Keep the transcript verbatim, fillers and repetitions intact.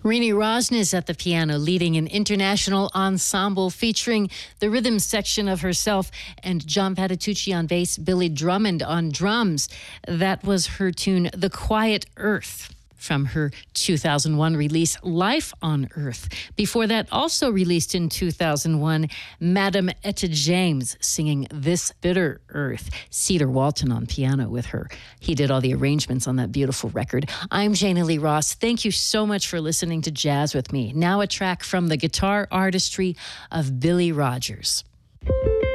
Rini Rosnes at the piano, leading an international ensemble featuring the rhythm section of herself and John Patitucci on bass, Billy Drummond on drums. That was her tune, The Quiet Earth, from her two thousand one release, Life on Earth. Before that, also released in two thousand one, Madam Etta James singing This Bitter Earth. Cedar Walton on piano with her. He did all the arrangements on that beautiful record. I'm Jana Lee Ross. Thank you so much for listening to Jazz with me. Now a track from the guitar artistry of Billy Rogers.